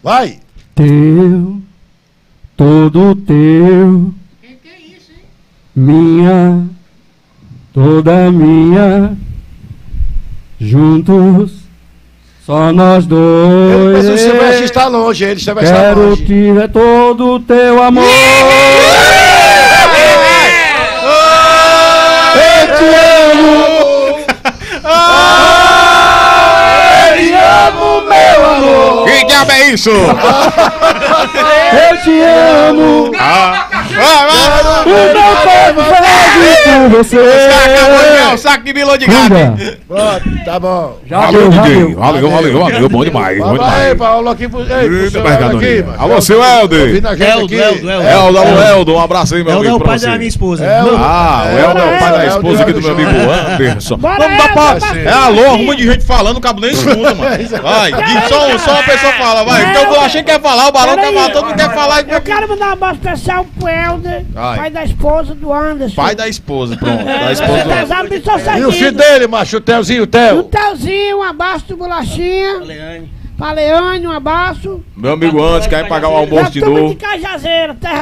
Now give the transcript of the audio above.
Vai. Teu, todo teu. Que é isso, hein? Minha, toda minha, juntos, só nós dois. Mas o Silvestre está longe, ele vai estar Quero longe. ter todo o teu amor. Eu te amo. Eu te amo, meu amor. Que diabo é isso? Eu te amo. O meu corpo faz por você. O saco de milô de gato. Cuida. Pronto, tá bom. Valeu, DJ. Valeu. Bom demais. Bom Vai, demais. Paulo, aqui pro... Ei, pro Eita, seu mercado Helder aqui, aqui. mano. Alô, seu Helder. Ouvindo a gente aqui. Helder, um abraço aí, meu Helder é amigo. o pra pai você. da minha esposa. Ah, o Helder é o pai da Helder, esposa aqui do meu Helder, amigo Helder. Anderson. Bora, Vamos dar Helder, pra... assim. É alô, arruma de gente falando, o cabo nem escuta, mano. Vai, diz só uma pessoa fala, vai. Então eu achei que quer falar, o Balão quer falar, todo mundo quer falar. Eu quero mandar um abraço especial pro Helder, Ai. pai da esposa do Anderson. Pai da esposa, pronto. Da esposa do... Pesado de só E o filho dele, macho, o Telzinho, o O Tel. Telzinho, um abraço do Bolachinha. Pra Leane, um abraço. Meu amigo Anderson, quer pagar o Da almoço de turma novo. de Cajazeira, terra